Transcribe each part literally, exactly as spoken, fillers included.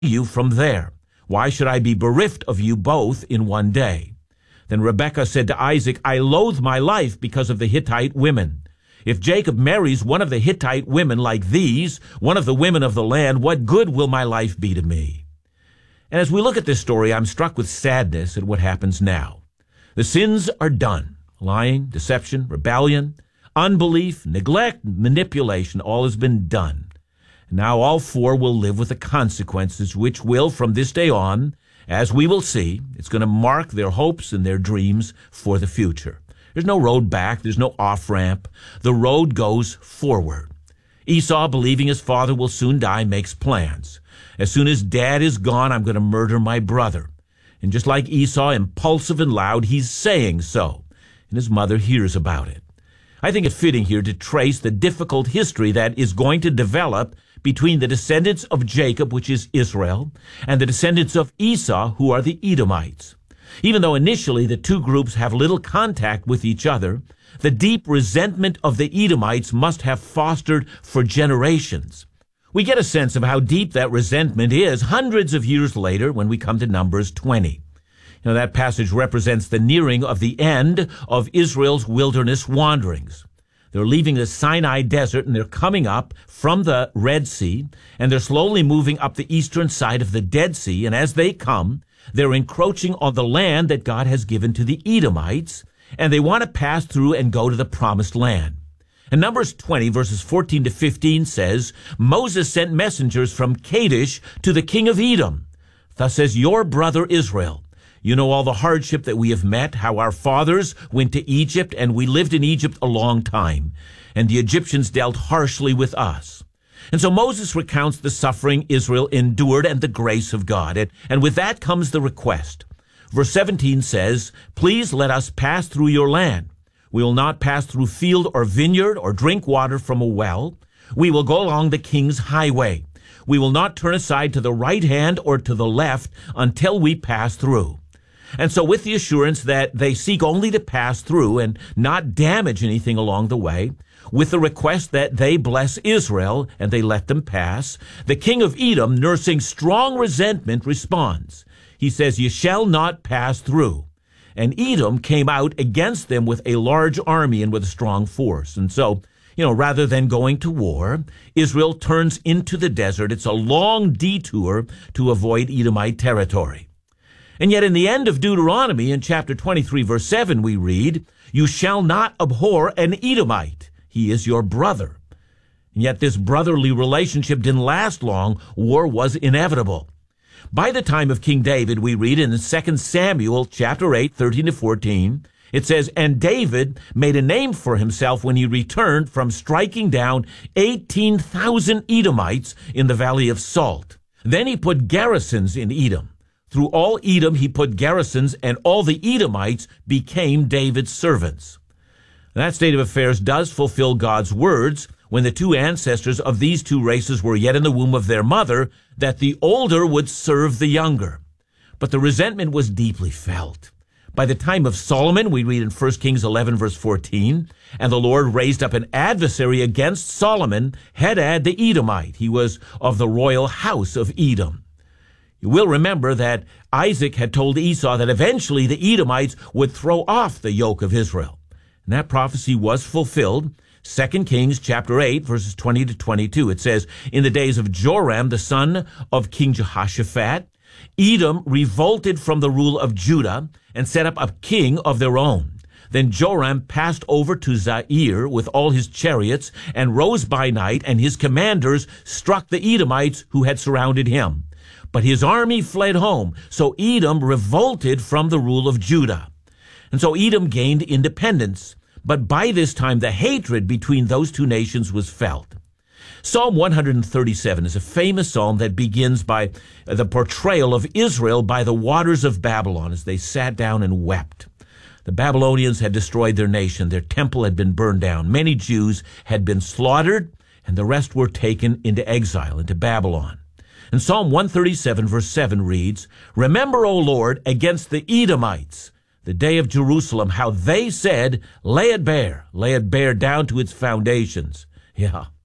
you from there. Why should I be bereft of you both in one day?" Then Rebekah said to Isaac, "I loathe my life because of the Hittite women. If Jacob marries one of the Hittite women like these, one of the women of the land, what good will my life be to me?" And as we look at this story, I'm struck with sadness at what happens now. The sins are done. Lying, deception, rebellion, unbelief, neglect, manipulation, all has been done. And now all four will live with the consequences, which will, from this day on, as we will see, it's going to mark their hopes and their dreams for the future. There's no road back. There's no off-ramp. The road goes forward. Esau, believing his father will soon die, makes plans. As soon as dad is gone, I'm going to murder my brother. And just like Esau, impulsive and loud, he's saying so. And his mother hears about it. I think it's fitting here to trace the difficult history that is going to develop between the descendants of Jacob, which is Israel, and the descendants of Esau, who are the Edomites. Even though initially the two groups have little contact with each other, the deep resentment of the Edomites must have fostered for generations. We get a sense of how deep that resentment is hundreds of years later when we come to Numbers twenty. You know, that passage represents the nearing of the end of Israel's wilderness wanderings. They're leaving the Sinai desert and they're coming up from the Red Sea, and they're slowly moving up the eastern side of the Dead Sea. And as they come, they're encroaching on the land that God has given to the Edomites, and they want to pass through and go to the promised land. And Numbers twenty, verses fourteen to fifteen says, "Moses sent messengers from Kadesh to the king of Edom. Thus says your brother Israel, you know all the hardship that we have met, how our fathers went to Egypt, and we lived in Egypt a long time, and the Egyptians dealt harshly with us." And so Moses recounts the suffering Israel endured and the grace of God. And, and with that comes the request. Verse seventeen says, "Please let us pass through your land. We will not pass through field or vineyard or drink water from a well. We will go along the king's highway. We will not turn aside to the right hand or to the left until we pass through." And so with the assurance that they seek only to pass through and not damage anything along the way, with the request that they bless Israel and they let them pass, the king of Edom, nursing strong resentment, responds. He says, "You shall not pass through." And Edom came out against them with a large army and with a strong force. And so, you know, rather than going to war, Israel turns into the desert. It's a long detour to avoid Edomite territory. And yet in the end of Deuteronomy, in chapter twenty-three, verse seven, we read, "You shall not abhor an Edomite. He is your brother." And yet this brotherly relationship didn't last long. War was inevitable. By the time of King David, we read in Second Samuel chapter eight, thirteen to fourteen, it says, "And David made a name for himself when he returned from striking down eighteen thousand Edomites in the Valley of Salt. Then he put garrisons in Edom. Through all Edom he put garrisons, and all the Edomites became David's servants." That state of affairs does fulfill God's words when the two ancestors of these two races were yet in the womb of their mother, that the older would serve the younger. But the resentment was deeply felt. By the time of Solomon, we read in First Kings eleven, verse fourteen, "And the Lord raised up an adversary against Solomon, Hadad the Edomite. He was of the royal house of Edom." You will remember that Isaac had told Esau that eventually the Edomites would throw off the yoke of Israel. And that prophecy was fulfilled. Second Kings chapter eight, verses twenty to twenty-two. It says, "In the days of Joram, the son of King Jehoshaphat, Edom revolted from the rule of Judah and set up a king of their own. Then Joram passed over to Zair with all his chariots and rose by night, and his commanders struck the Edomites who had surrounded him. But his army fled home, so Edom revolted from the rule of Judah." And so Edom gained independence. But by this time, the hatred between those two nations was felt. Psalm one thirty-seven is a famous psalm that begins by the portrayal of Israel by the waters of Babylon as they sat down and wept. The Babylonians had destroyed their nation. Their temple had been burned down. Many Jews had been slaughtered, and the rest were taken into exile, into Babylon. And Psalm one thirty-seven, verse seven reads, "Remember, O Lord, against the Edomites, the day of Jerusalem, how they said, lay it bare, lay it bare down to its foundations." Yeah,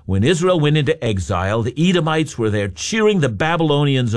When Israel went into exile, the Edomites were there cheering the Babylonians